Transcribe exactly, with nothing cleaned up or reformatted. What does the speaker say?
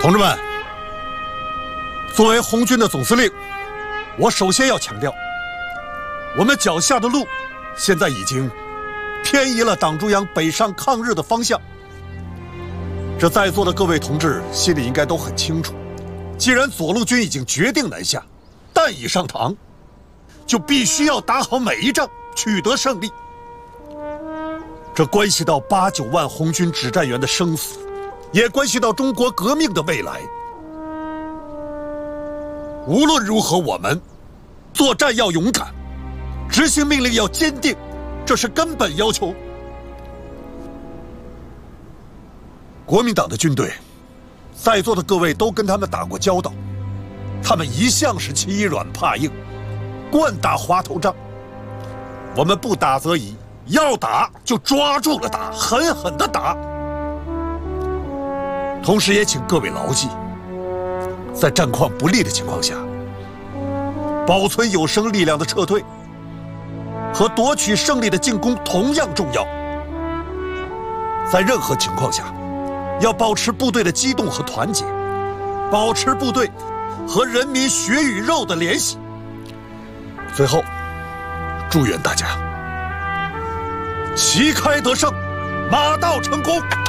同志们，作为红军的总司令，我首先要强调，我们脚下的路现在已经偏移了党中央北上抗日的方向。这在座的各位同志心里应该都很清楚，既然左路军已经决定南下，弹已上膛，就必须要打好每一仗，取得胜利。这关系到八九万红军指战员的生死，也关系到中国革命的未来。无论如何，我们作战要勇敢，执行命令要坚定，这是根本要求。国民党的军队，在座的各位都跟他们打过交道，他们一向是欺软怕硬，惯打滑头仗。我们不打则已，要打就抓住了打，狠狠地打。同时也请各位牢记，在战况不利的情况下，保存有生力量的撤退和夺取胜利的进攻同样重要。在任何情况下，要保持部队的机动和团结，保持部队和人民血与肉的联系。最后，祝愿大家旗开得胜，马到成功。